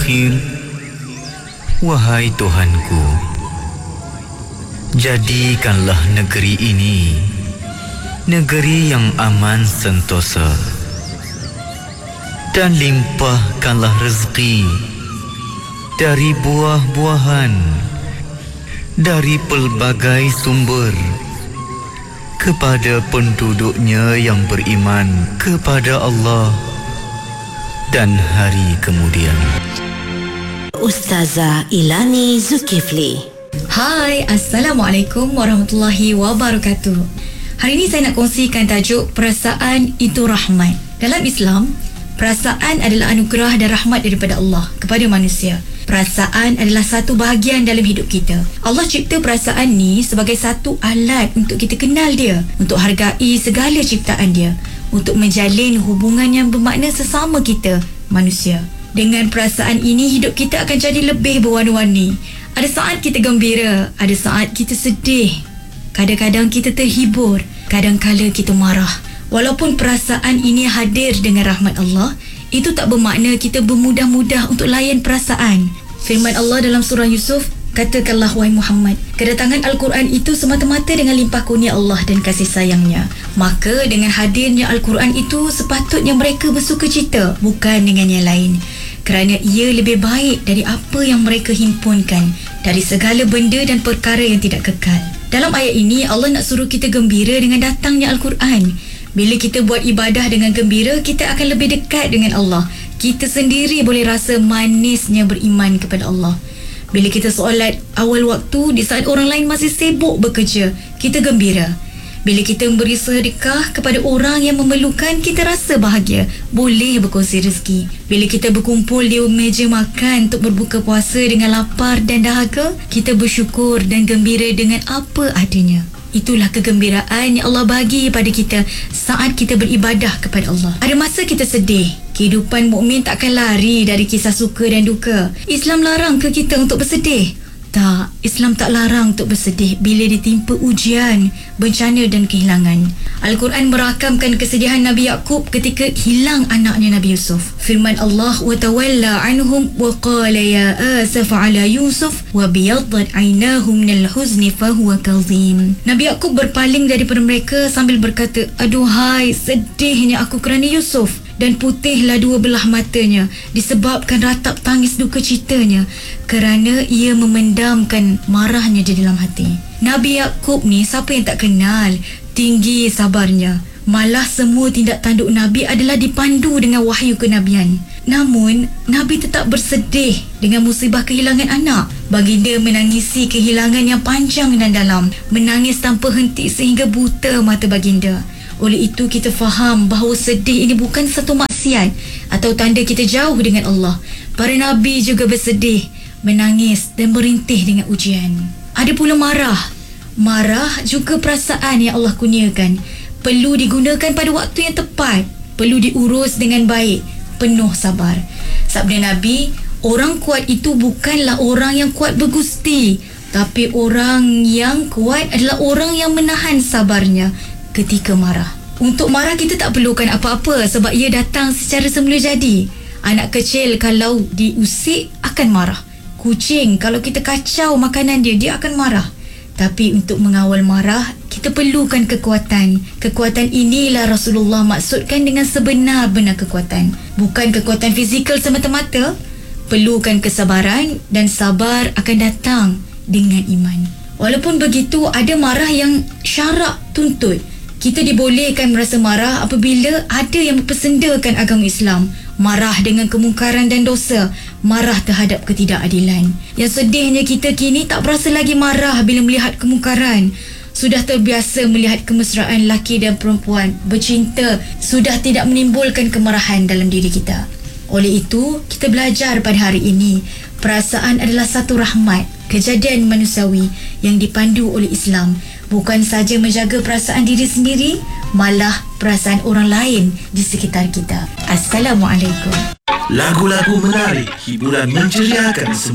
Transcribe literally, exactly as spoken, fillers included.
akhir, wahai Tuhanku, jadikanlah negeri ini negeri yang aman sentosa, dan limpahkanlah rezeki dari buah-buahan, dari pelbagai sumber, kepada penduduknya yang beriman kepada Allah dan hari kemudian. Ustazah Ilani Zulkifli. Hai, Assalamualaikum warahmatullahi wabarakatuh. Hari ini saya nak kongsikan tajuk perasaan itu rahmat. Dalam Islam, perasaan adalah anugerah dan rahmat daripada Allah kepada manusia. Perasaan adalah satu bahagian dalam hidup kita. Allah cipta perasaan ni sebagai satu alat untuk kita kenal dia, untuk hargai segala ciptaan dia, untuk menjalin hubungan yang bermakna sesama kita, manusia. Dengan perasaan ini, hidup kita akan jadi lebih berwarna-warni. Ada saat kita gembira, ada saat kita sedih. Kadang-kadang kita terhibur, kadang-kala kita marah. Walaupun perasaan ini hadir dengan rahmat Allah, itu tak bermakna kita bermudah-mudah untuk layan perasaan. Firman Allah dalam surah Yusuf, katakanlah wahai Muhammad, kedatangan Al-Quran itu semata-mata dengan limpah kurnia Allah dan kasih sayangnya. Maka dengan hadirnya Al-Quran itu, sepatutnya mereka bersukacita, bukan dengan yang lain. Kerana ia lebih baik dari apa yang mereka himpunkan, dari segala benda dan perkara yang tidak kekal. Dalam ayat ini, Allah nak suruh kita gembira dengan datangnya Al-Quran. Bila kita buat ibadah dengan gembira, kita akan lebih dekat dengan Allah. Kita sendiri boleh rasa manisnya beriman kepada Allah. Bila kita solat awal waktu, di saat orang lain masih sibuk bekerja, kita gembira. Bila kita memberi sedekah kepada orang yang memerlukan, kita rasa bahagia, boleh berkongsi rezeki. Bila kita berkumpul di meja makan untuk berbuka puasa dengan lapar dan dahaga, kita bersyukur dan gembira dengan apa adanya. Itulah kegembiraan yang Allah bagi pada kita saat kita beribadah kepada Allah. Ada masa kita sedih. Kehidupan mukmin takkan lari dari kisah suka dan duka. Islam larang ke kita untuk bersedih? Tak, Islam tak larang untuk bersedih bila ditimpa ujian, bencana dan kehilangan. Al-Quran merakamkan kesedihan Nabi Yaqub ketika hilang anaknya Nabi Yusuf. Firman Allah, wa tawalla anhum wa qala ya asaf ala Yusuf wa biyaddat aynahum minal huzni fahuwa kazim. Nabi Yaqub berpaling daripada mereka sambil berkata, aduhai, sedihnya aku kerana Yusuf, dan putihlah dua belah matanya disebabkan ratap tangis duka citanya kerana ia memendamkan marahnya di dalam hati. Nabi Yaqub ni siapa yang tak kenal? Tinggi sabarnya. Malah semua tindak tanduk Nabi adalah dipandu dengan wahyu kenabian. Namun, Nabi tetap bersedih dengan musibah kehilangan anak. Baginda menangisi kehilangan yang panjang dan dalam, menangis tanpa henti sehingga buta mata baginda. Oleh itu kita faham bahawa sedih ini bukan satu maksiat atau tanda kita jauh dengan Allah. Para Nabi juga bersedih, menangis dan merintih dengan ujian. Ada pula marah. Marah juga perasaan yang Allah kurniakan. Perlu digunakan pada waktu yang tepat. Perlu diurus dengan baik, penuh sabar. Sabda Nabi, orang kuat itu bukanlah orang yang kuat bergusti, tapi orang yang kuat adalah orang yang menahan sabarnya ketika marah. Untuk marah kita tak perlukan apa-apa sebab ia datang secara semula jadi. Anak kecil kalau diusik akan marah. Kucing kalau kita kacau makanan dia, dia akan marah. Tapi untuk mengawal marah, kita perlukan kekuatan. Kekuatan inilah Rasulullah maksudkan dengan sebenar-benar kekuatan. Bukan kekuatan fizikal semata-mata. Perlukan kesabaran, dan sabar akan datang dengan iman. Walaupun begitu, ada marah yang syarak tuntut. Kita dibolehkan merasa marah apabila ada yang mempersendakan agama Islam. Marah dengan kemungkaran dan dosa. Marah terhadap ketidakadilan. Yang sedihnya kita kini tak berasa lagi marah bila melihat kemungkaran. Sudah terbiasa melihat kemesraan lelaki dan perempuan bercinta. Sudah tidak menimbulkan kemarahan dalam diri kita. Oleh itu, kita belajar pada hari ini, perasaan adalah satu rahmat, kejadian manusiawi yang dipandu oleh Islam. Bukan saja menjaga perasaan diri sendiri, malah perasaan orang lain di sekitar kita. Assalamualaikum. Lagu-lagu menarik, hiburan menceriakan semua.